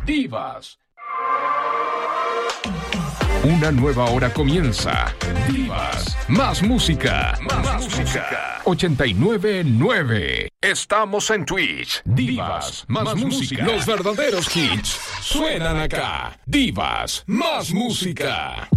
Divas. Una nueva hora comienza. Divas. Más música. Más música. 89.9. Estamos en Twitch. Divas. Más música. Los verdaderos hits suenan acá. Divas. Más música.